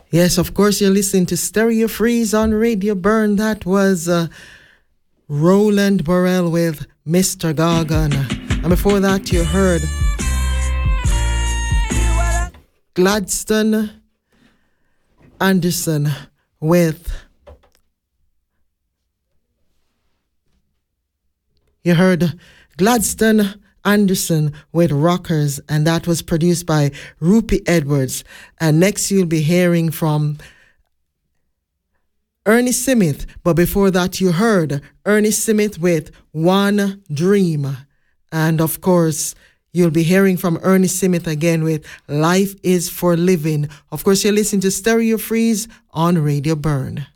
Yes, of course, you're listening to Stereo Freeze on Radio Burn. That was Roland Burrell with Mr. Gargan. And before that, you heard Gladstone Anderson with... You heard Gladstone Anderson with Rockers, and that was produced by Rupi Edwards. And next you'll be hearing from Ernie Smith, but before that you heard Ernie Smith with One Dream. And of course, you'll be hearing from Ernie Smith again with Life is for Living. Of course, you're listening to Stereo Freeze on Radio Burn.